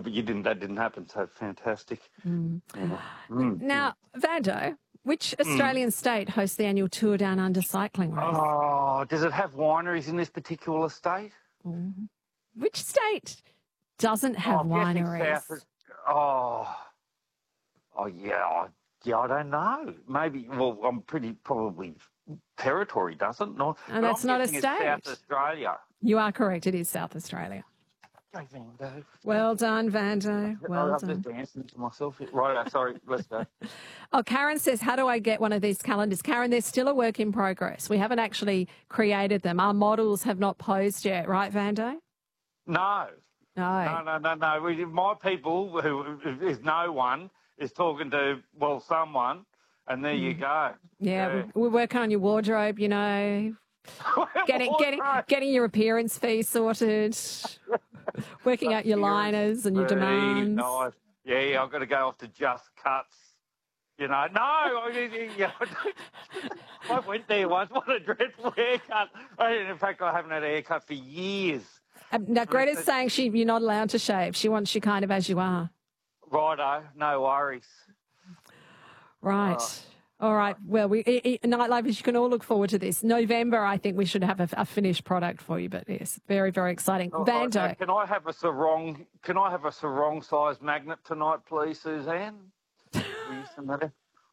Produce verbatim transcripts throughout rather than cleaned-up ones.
but you didn't. That didn't happen. So fantastic. Mm. Yeah. Mm. Now, Vando, which Australian mm. state hosts the annual Tour Down Under cycling race? Oh, does it have wineries in this particular state? Mm. Which state doesn't have oh, wineries? South, oh, oh yeah, yeah. I don't know. Maybe. Well, I'm pretty probably territory doesn't. No, and that's I'm not a state. South Australia. You are correct. It is South Australia. Vando. Well done, Vando. Well I'm done. just dancing to myself. Right, sorry, let's go. Oh, Karen says, how do I get one of these calendars? Karen, they're still a work in progress. We haven't actually created them. Our models have not posed yet, right, Vando? No. No. No, no, no, no. We, my people, who is no one, is talking to, well, someone, and there mm. you go. Yeah, yeah. We're working on your wardrobe, you know. getting, getting, getting your appearance fee sorted. Working out your liners and your demands. Nice. Yeah, I've got to go off to Just Cuts. You know, no, I, I went there once. What a dreadful haircut. In fact, I haven't had a haircut for years. Um, now, Greta's saying she you're not allowed to shave. She wants you kind of as you are. Righto, no worries. Right. Oh. All right. Well, we Nightlivers, you can all look forward to this. November, I think we should have a, a finished product for you. But yes, very, very exciting. Oh, Vando, okay. Can I have a sarong? Can I have a sarong size magnet tonight, please, Suzanne? you know,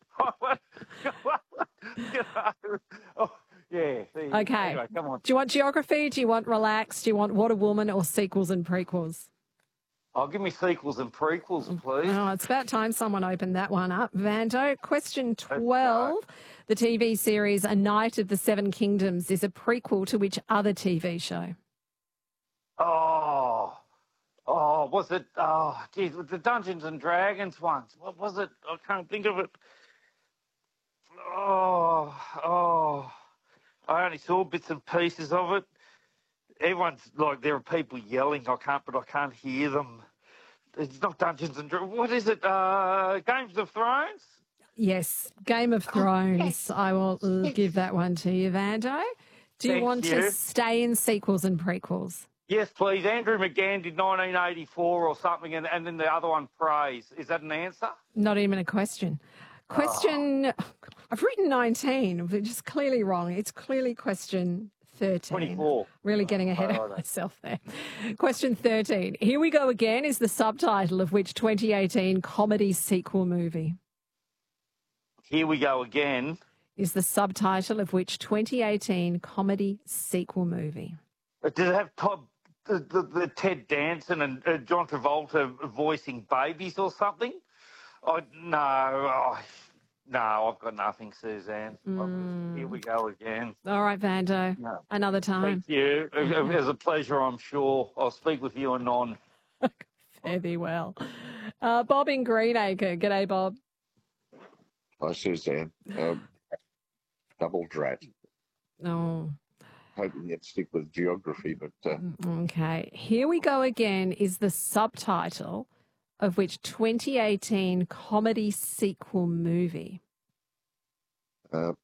oh, yeah. Okay. Anyway, come on. Do you want geography? Do you want relaxed? Do you want What a Woman or sequels and prequels? Oh, give me sequels and prequels, please. Oh, it's about time someone opened that one up. Vando, question twelve. The T V series A Knight of the Seven Kingdoms is a prequel to which other T V show? Oh, oh, was it, oh, geez, the Dungeons and Dragons ones. What was it? I can't think of it. Oh, oh, I only saw bits and pieces of it. Everyone's like, there are people yelling. I can't, but I can't hear them. It's not Dungeons and Dragons. What is it? Uh, Games of Thrones? Yes, Game of Thrones. Oh, yes. I will yes. give that one to you, Vando. Do you Thank want you. to stay in sequels and prequels? Yes, please. Andrew McGann did nineteen eighty-four or something, and, and then the other one, Praise. Is that an answer? Not even a question. Question, oh. I've written nineteen, which is clearly wrong. It's clearly question thirteen. twenty-four. Really getting ahead oh, of myself there. Question thirteen. Here We Go Again is the subtitle of which twenty eighteen comedy sequel movie? Here We Go Again is the subtitle of which twenty eighteen comedy sequel movie? Does it have Todd, the, the, the Ted Danson and uh, John Travolta voicing babies or something? Oh, no. Oh, no, I've got nothing, Suzanne. Mm. Here we go again. All right, Vando. No. Another time. Thank you. It was a pleasure, I'm sure. I'll speak with you anon. Fare thee well. Uh, Bob in Greenacre. G'day, Bob. Hi, Suzanne. Um, double drat. Oh. Hoping you'd stick with geography, but... Uh... Okay. Here We Go Again is the subtitle of which twenty eighteen comedy sequel movie? Uh,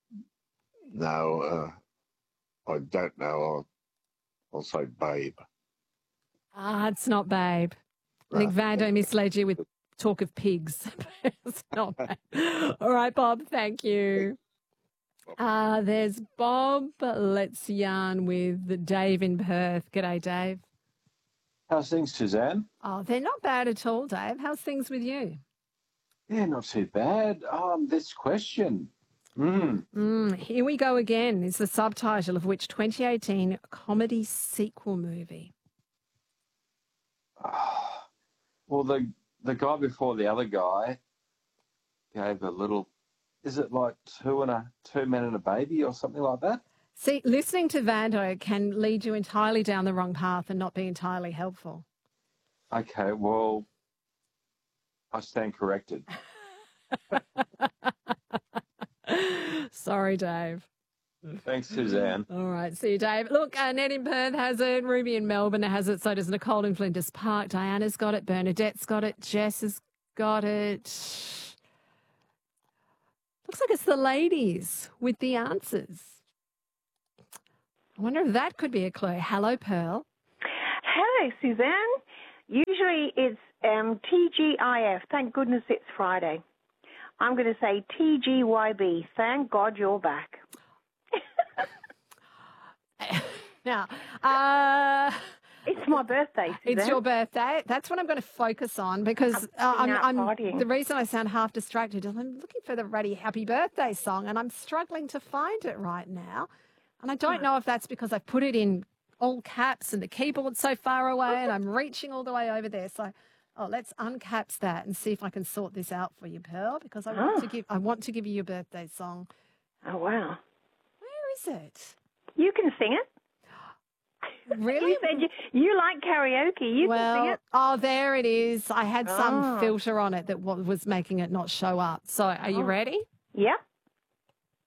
no, uh, I don't know. I'll, I'll say Babe. Ah, it's not Babe. I think Vando misled you with talk of pigs. It's not Babe. All right, Bob, thank you. Uh, there's Bob. Let's yarn with Dave in Perth. G'day, Dave. How's things, Suzanne? Oh, they're not bad at all, Dave. How's things with you? Yeah, not too bad. Um, this question. Mm. Mm, Here We Go Again is the subtitle of which twenty eighteen comedy sequel movie? Oh, well, the the guy before the other guy gave a little. Is it like two and a two men and a baby or something like that? See, listening to Vando can lead you entirely down the wrong path and not be entirely helpful. Okay, well, I stand corrected. Sorry, Dave. Thanks, Suzanne. All right, see you, Dave. Look, uh, Ned in Perth has it, Ruby in Melbourne has it, so does Nicole in Flinders Park, Diana's got it, Bernadette's got it, Jess has got it. Looks like it's the ladies with the answers. I wonder if that could be a clue. Hello, Pearl. Hello, Suzanne. Usually say it's um, T G I F. Thank goodness it's Friday. I'm going to say T G Y B. Thank God you're back. Now, uh, it's my birthday, Suzanne. It's your birthday. That's what I'm going to focus on because uh, I'm, I'm partying. the reason I sound half distracted is I'm looking for the ready happy birthday song and I'm struggling to find it right now. And I don't know if that's because I've put it in all caps and the keyboard's so far away and I'm reaching all the way over there. So, oh, let's uncaps that and see if I can sort this out for you, Pearl, because I want Oh. to give I want to give you your birthday song. Oh, wow. Where is it? You can sing it. Really? You said you, you like karaoke. You well, can sing it. oh, there it is. I had some Oh. filter on it that wa- was making it not show up. So are you Oh. ready? Yep.